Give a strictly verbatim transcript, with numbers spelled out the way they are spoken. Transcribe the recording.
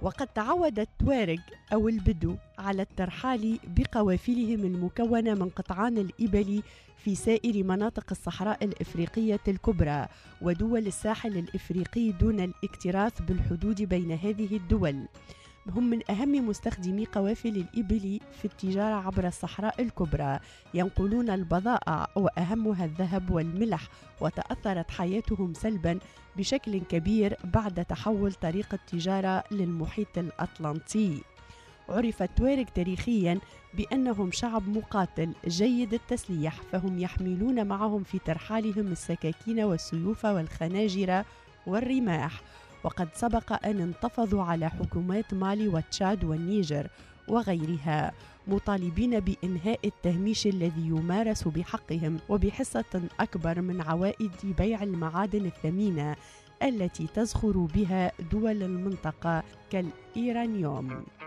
وقد تعود التوارق أو البدو على الترحال بقوافلهم المكونة من قطعان الإبل في سائر مناطق الصحراء الإفريقية الكبرى ودول الساحل الإفريقي دون الاكتراث بالحدود بين هذه الدول. هم من أهم مستخدمي قوافل الإبل في التجارة عبر الصحراء الكبرى، ينقلون البضائع وأهمها الذهب والملح، وتأثرت حياتهم سلبا بشكل كبير بعد تحول طريق التجارة للمحيط الأطلنطي. عرف التوارق تاريخيا بأنهم شعب مقاتل جيد التسليح، فهم يحملون معهم في ترحالهم السكاكين والسيوف والخناجر والرماح، وقد سبق أن انتفضوا على حكومات مالي وتشاد والنيجر وغيرها، مطالبين بإنهاء التهميش الذي يمارس بحقهم وبحصة أكبر من عوائد بيع المعادن الثمينة التي تزخر بها دول المنطقة كالإيرانيوم.